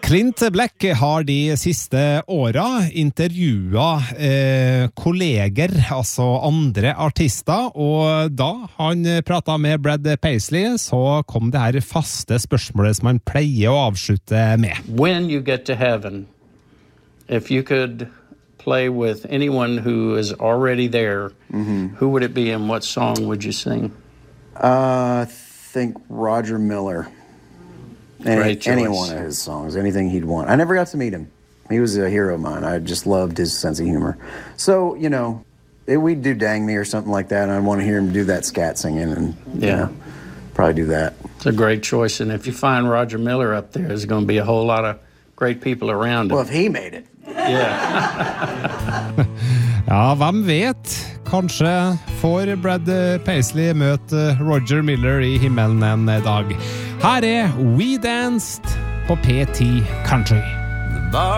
Clint Black har de siste åra intervjuet kolleger, altså andre artister, og da han pratet med Brad Paisley, så kom det her faste spørsmålet som han pleier å avslutte med. When you get to heaven, if you could play with anyone who is already there, who would it be and what song would you sing? I think Roger Miller. Any one of his songs, anything he'd want. I never got to meet him. He was a hero of mine. I just loved his sense of humor. So, you know, we'd do Dang Me or something like that, and I'd want to hear him do that scat singing, and you know, probably do that. It's a great choice, and if you find Roger Miller up there, there's going to be a whole lot of great people around him. Well, if he made it. Yeah. Ja, hvem vet? Kanskje får Brad Paisley møte Roger Miller I himmelen en dag. Her We Danced på P10 Country.